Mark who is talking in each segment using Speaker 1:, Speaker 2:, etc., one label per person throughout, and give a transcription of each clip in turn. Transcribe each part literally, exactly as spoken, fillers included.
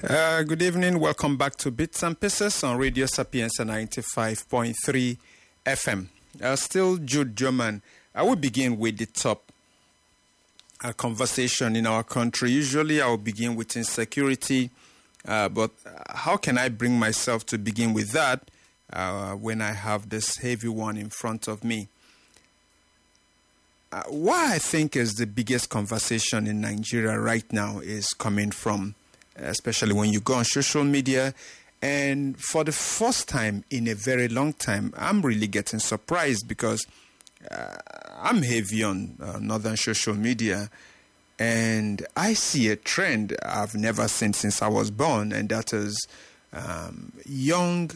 Speaker 1: Uh, good evening. Welcome back to Bits and Pieces on Radio Sapienza ninety-five point three F M. Uh, still Jude German. I will begin with the top uh, conversation in our country. Usually I will begin with insecurity, uh, but how can I bring myself to begin with that uh, when I have this heavy one in front of me? Uh, what I think is the biggest conversation in Nigeria right now is coming from, especially when you go on social media, and for the first time in a very long time, I'm really getting surprised because uh, I'm heavy on uh, northern social media, and I see a trend I've never seen since I was born, and that is um, young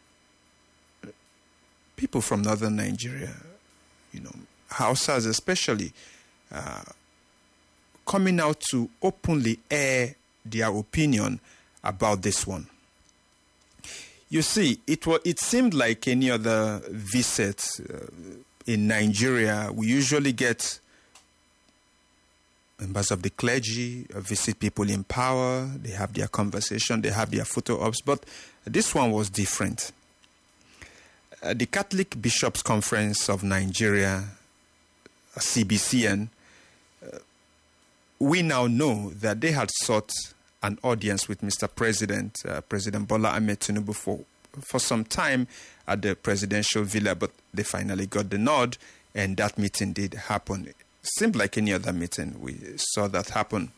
Speaker 1: people from northern Nigeria, you know, Hausas especially, uh, coming out to openly air their opinion about this one. You see, it was, it seemed like any other visit uh, in Nigeria. We usually get members of the clergy uh, visit people in power. They have their conversation. They have their photo ops. But this one was different. Uh, the Catholic Bishops' Conference of Nigeria, C B C N, uh, we now know that they had sought an audience with Mister President, uh, President Bola Ahmed Tinubu, for, for some time at the presidential villa, but they finally got the nod, and that meeting did happen. It seemed like any other meeting. We saw that happen.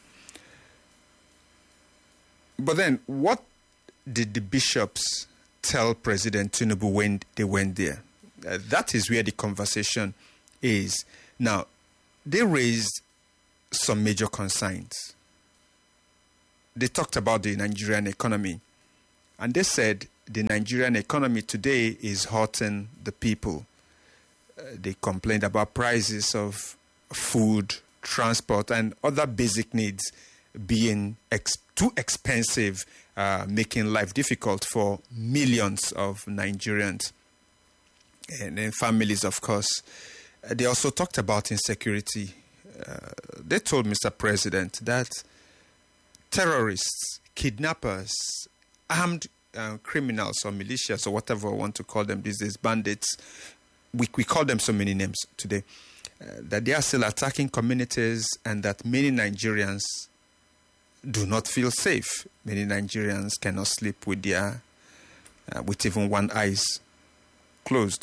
Speaker 1: But then, what did the bishops tell President Tinubu when they went there? Uh, that is where the conversation is. Now, they raised some major concerns. They talked about the Nigerian economy, and they said the Nigerian economy today is hurting the people. Uh, they complained about prices of food, transport, and other basic needs being ex- too expensive, uh, making life difficult for millions of Nigerians and, and families, of course. Uh, they also talked about insecurity. Uh, they told Mister President that terrorists, kidnappers, armed uh, criminals or militias or whatever we want to call them these days, bandits, we, we call them so many names today, uh, that they are still attacking communities and that many Nigerians do not feel safe. Many Nigerians cannot sleep with their, uh, with even one eyes closed.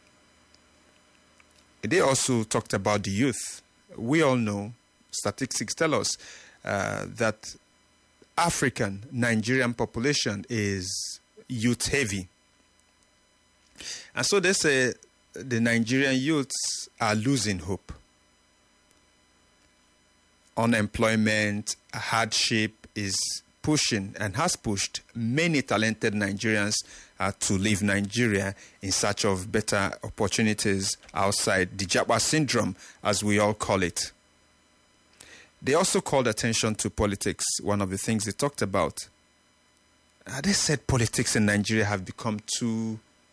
Speaker 1: They also talked about the youth. We all know, statistics tell us uh, that African Nigerian population is youth heavy. And so they say the Nigerian youths are losing hope. Unemployment, hardship is pushing and has pushed many talented Nigerians uh, to leave Nigeria in search of better opportunities outside, the Japa syndrome, as we all call it. They also called attention to politics, one of the things they talked about. Uh, they said politics in Nigeria have become too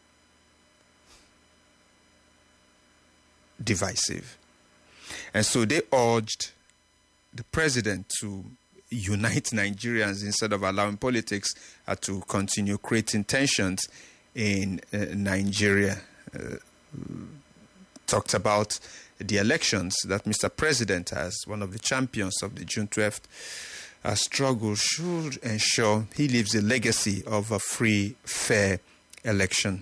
Speaker 1: divisive. And so they urged the president to unite Nigerians instead of allowing politics uh, to continue creating tensions in uh, Nigeria. Uh, talked about the elections that Mister President, as one of the champions of the June twelfth uh, struggle, should ensure he leaves a legacy of a free, fair election.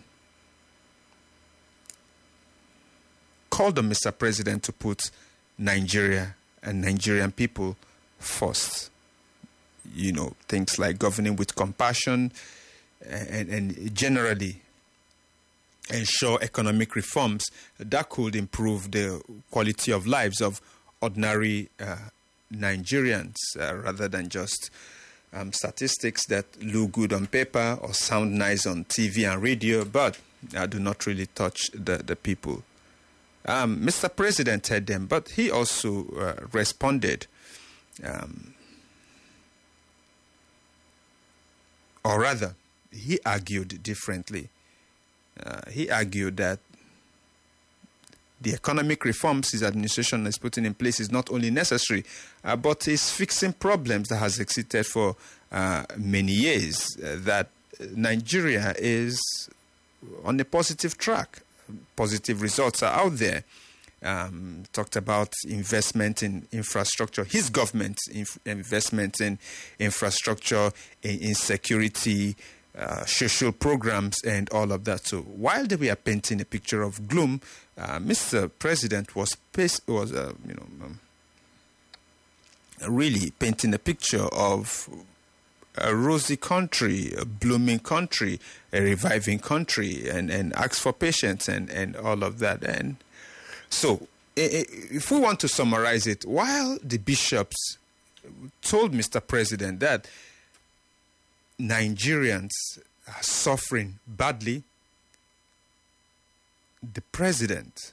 Speaker 1: Called on Mister President to put Nigeria and Nigerian people first. You know, things like governing with compassion and, and generally ensure economic reforms that could improve the quality of lives of ordinary uh, Nigerians uh, rather than just um, statistics that look good on paper or sound nice on T V and radio, but uh, do not really touch the, the people. Um, Mister President heard them, but he also uh, responded. Um, or rather, he argued differently. Uh, he argued that the economic reforms his administration is putting in place is not only necessary, uh, but is fixing problems that has existed for uh, many years, uh, that Nigeria is on a positive track. Positive results are out there. Um, talked about investment in infrastructure. His government inf- investment in infrastructure, in, in security, uh, social programs, and all of that. So while they were painting a picture of gloom, uh, Mister President was was uh, you know um, really painting a picture of a rosy country, a blooming country, a reviving country, and, and ask for patience and, and all of that. And so, if we want to summarize it, while the bishops told Mister President that Nigerians are suffering badly, the president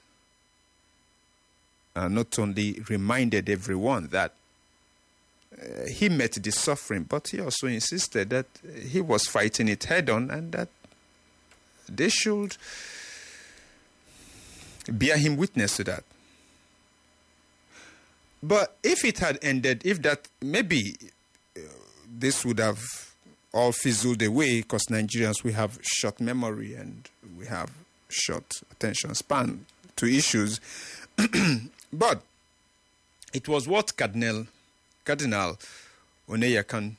Speaker 1: uh, not only reminded everyone that uh, he met the suffering, but he also insisted that he was fighting it head on and that they should bear him witness to that. But if it had ended, if that, maybe uh, this would have all fizzled away, because Nigerians, we have short memory and we have short attention span to issues. But it was what Cardinal, Cardinal Oneyekan,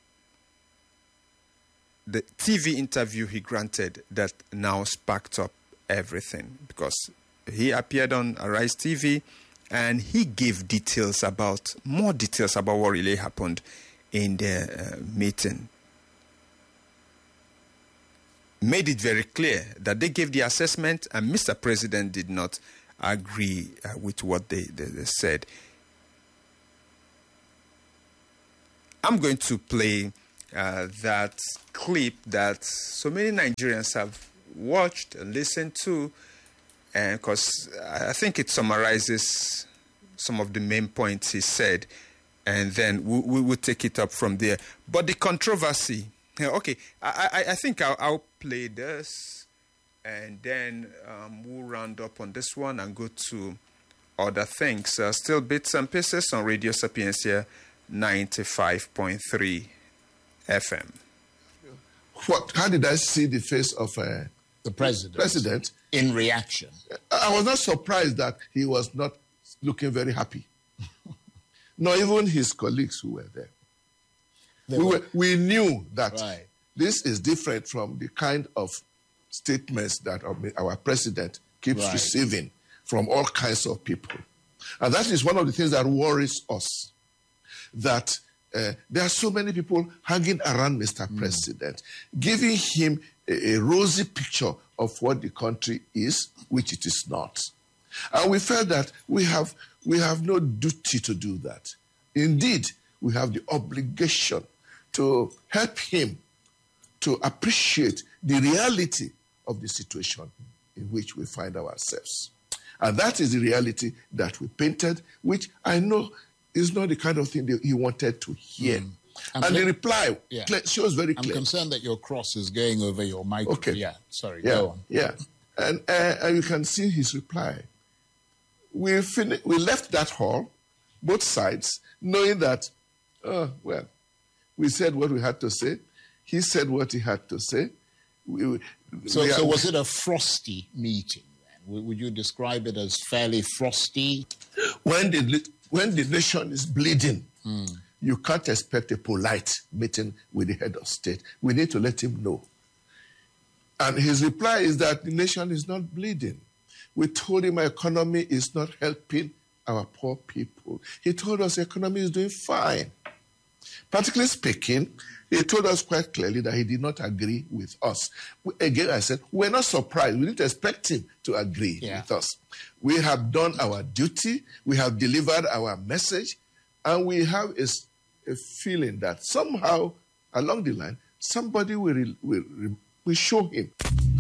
Speaker 1: the T V interview he granted, that now sparked up everything, because he appeared on Arise T V and he gave details about, more details about what really happened in the uh, meeting. Made it very clear that they gave the assessment and Mister President did not agree uh, with what they, they, they said. I'm going to play uh, that clip that so many Nigerians have watched and listened to, and because I think it summarizes some of the main points he said, and then we, we will take it up from there. But the controversy, okay, I, I, I think I'll, I'll play this, and then um, we'll round up on this one and go to other things. Uh, still bits and pieces on Radio Sapiencia ninety-five point three F M.
Speaker 2: What? How did I see the face of uh,
Speaker 3: the president,
Speaker 2: president
Speaker 3: in reaction?
Speaker 2: I was not surprised that he was not looking very happy. Not even his colleagues who were there. We, were, we knew that
Speaker 3: right.
Speaker 2: This is different from the kind of statements that our president keeps
Speaker 3: right.
Speaker 2: receiving from all kinds of people. And that is one of the things that worries us, that uh, there are so many people hanging around Mister Mm. President, giving him a, a rosy picture of what the country is, which it is not. And we felt that we have, we have no duty to do that. Indeed, we have the obligation to help him to appreciate the reality of the situation in which we find ourselves. And that is the reality that we painted, which I know is not the kind of thing that he wanted to hear. Mm. And cl- the reply
Speaker 3: yeah.
Speaker 2: cl- shows very clear.
Speaker 3: I'm concerned that your cross is going over your microphone.
Speaker 2: Okay.
Speaker 3: Yeah, sorry,
Speaker 2: yeah.
Speaker 3: go on.
Speaker 2: Yeah, and, uh, and you can see his reply. We, fin- we left that hall, both sides, knowing that, oh, well, we said what we had to say. He said what he had to say. We, we,
Speaker 3: so,
Speaker 2: we
Speaker 3: so
Speaker 2: are,
Speaker 3: was it a frosty meeting then? Would you describe it as fairly frosty?
Speaker 2: When the, when the nation is bleeding,
Speaker 3: mm.
Speaker 2: you can't expect a polite meeting with the head of state. We need to let him know. And his reply is that the nation is not bleeding. We told him our economy is not helping our poor people. He told us the economy is doing fine. Practically speaking, he told us quite clearly that he did not agree with us. We, again, I said, we're not surprised. We didn't expect him to agree
Speaker 3: yeah.
Speaker 2: with us. We have done our duty. We have delivered our message. And we have a, a feeling that somehow, along the line, somebody will, will, will show him